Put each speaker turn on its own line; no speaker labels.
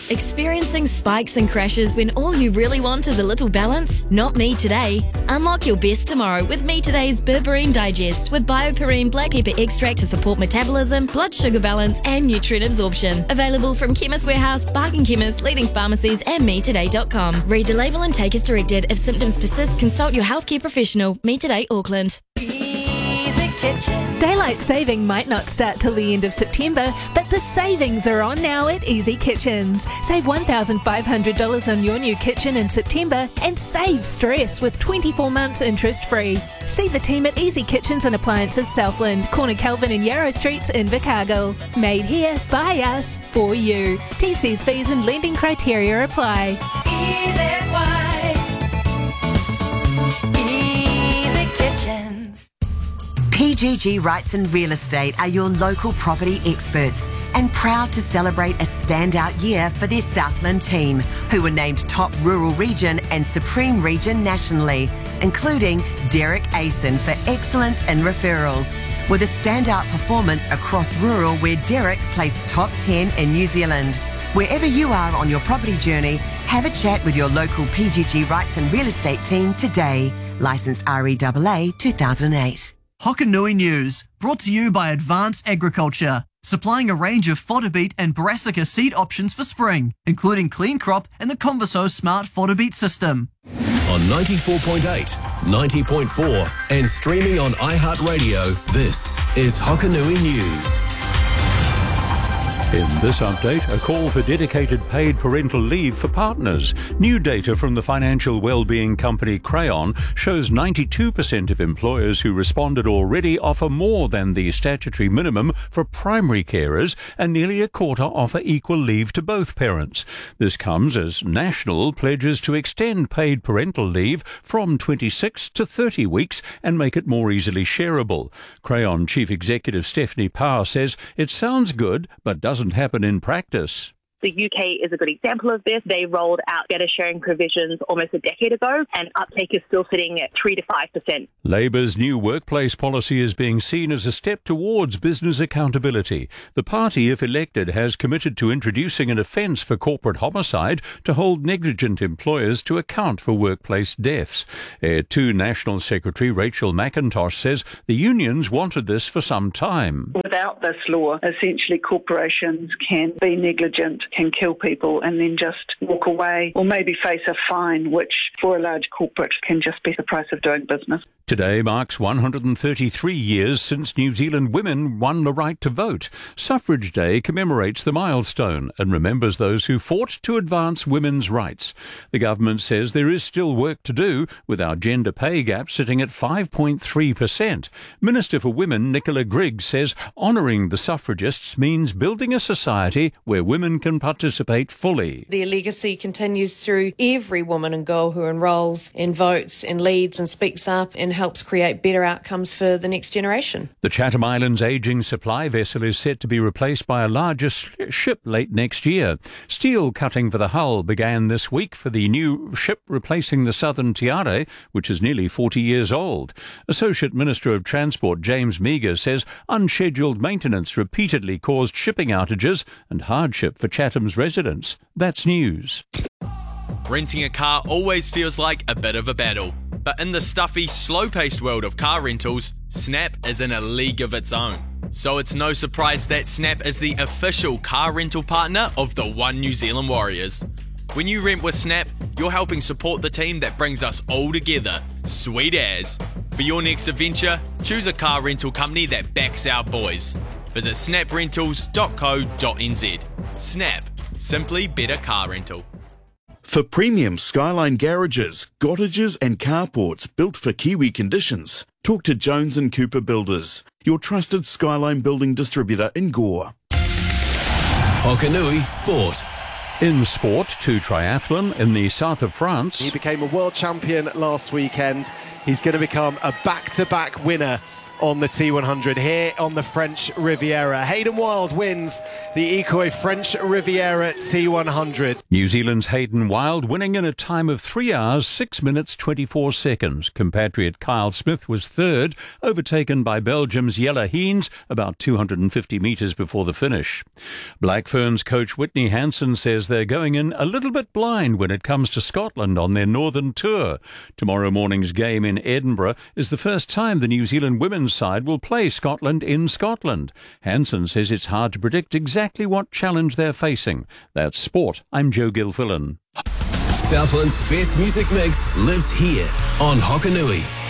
Experiencing spikes and crashes when all you really want is a little balance? Not me today. Unlock your best tomorrow with Me Today's Berberine Digest with BioPerine black pepper extract to support metabolism, blood sugar balance and nutrient absorption. Available from Chemist Warehouse, Bargain Chemist, leading pharmacies and metoday.com. Read the label and take as directed. If symptoms persist, consult your healthcare professional. Me Today, Auckland.
Easy Kitchen.
Daylight saving might not start till the end of September, but the savings are on now at Easy Kitchens. Save $1,500 on your new kitchen in September and save stress with 24 months interest free. See the team at Easy Kitchens and Appliances Southland, Corner Kelvin and Yarrow Streets in Invercargill. Made here, by us, for you. TC's fees and lending criteria apply.
Easy Kitchens.
PGG Wrightson Real Estate are your local property experts and proud to celebrate a standout year for their Southland team, who were named Top Rural Region and Supreme Region nationally, including Derek Asen for excellence in referrals, with a standout performance across rural where Derek placed top 10 in New Zealand. Wherever you are on your property journey, have a chat with your local PGG Wrightson Real Estate team today. Licensed REAA 2008.
Hokanui News, brought to you by Advanced Agriculture, supplying a range of fodder beet and brassica seed options for spring, including Clean Crop and the Converso Smart Fodder Beet System.
On 94.8, 90.4 and streaming on iHeartRadio, this is Hokanui News.
In this update, a call for dedicated paid parental leave for partners. New data from the financial well-being company Crayon shows 92% of employers who responded already offer more than the statutory minimum for primary carers, and nearly a quarter offer equal leave to both parents. This comes as National pledges to extend paid parental leave from 26 to 30 weeks and make it more easily shareable. Crayon Chief Executive Stephanie Power says it sounds good but doesn't happen in practice.
The UK is a good example of this. They rolled out data sharing provisions almost a decade ago, and uptake is still sitting at 3 to 5%.
Labour's new workplace policy is being seen as a step towards business accountability. The party, if elected, has committed to introducing an offence for corporate homicide to hold negligent employers to account for workplace deaths. Air 2 National Secretary Rachel McIntosh says the unions wanted this for some time.
Without this law, essentially corporations can be negligent, can kill people and then just walk away, or maybe face a fine, which for a large corporate can just be the price of doing business.
Today marks 133 years since New Zealand women won the right to vote. Suffrage Day commemorates the milestone and remembers those who fought to advance women's rights. The government says there is still work to do, with our gender pay gap sitting at 5.3%. Minister for Women Nicola Grigg says honouring the suffragists means building a society where women can participate fully.
Their legacy continues through every woman and girl who enrolls and votes and leads and speaks up and helps create better outcomes for the next generation.
The Chatham Islands ageing supply vessel is set to be replaced by a larger ship late next year. Steel cutting for the hull began this week for the new ship replacing the Southern Tiare, which is nearly 40 years old. Associate Minister of Transport James Meager says unscheduled maintenance repeatedly caused shipping outages and hardship for Chatham's residents. That's news.
Renting a car always feels like a bit of a battle. But in the stuffy, slow-paced world of car rentals, Snap is in a league of its own. So it's no surprise that Snap is the official car rental partner of the One New Zealand Warriors. When you rent with Snap, you're helping support the team that brings us all together. Sweet as. For your next adventure, choose a car rental company that backs our boys. Visit snaprentals.co.nz. Snap. Simply better car rental.
For premium Skyline garages, cottages and carports built for Kiwi conditions, talk to Jones & Cooper Builders, your trusted Skyline building distributor in Gore.
Hokanui Sport.
In sport, to triathlon in the south of France.
He became a world champion last weekend. He's going to become a back-to-back winner on the T100 here on the French Riviera. Hayden Wilde wins the Ecoy French Riviera T100.
New Zealand's Hayden Wilde winning in a time of 3 hours, 6 minutes, 24 seconds. Compatriot Kyle Smith was third, overtaken by Belgium's Jelle Heens about 250 metres before the finish. Black Ferns coach Whitney Hansen says they're going in a little bit blind when it comes to Scotland on their Northern Tour. Tomorrow morning's game in Edinburgh is the first time the New Zealand women's side will play Scotland in Scotland. Hansen says it's hard to predict exactly what challenge they're facing. That's sport. I'm Joe Gilfillan.
Southland's best music mix lives here on Hokanui.